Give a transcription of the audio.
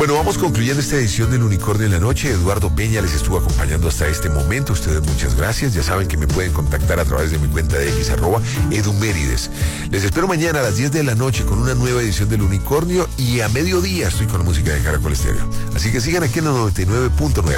Bueno, vamos concluyendo esta edición del Unicornio en la Noche. Eduardo Peña les estuvo acompañando hasta este momento. Ustedes muchas gracias. Ya saben que me pueden contactar a través de mi cuenta de X, @edumérides. Les espero mañana a las 10 de la noche con una nueva edición del Unicornio y a mediodía estoy con la música de Caracol Estéreo. Así que sigan aquí en el 99.9.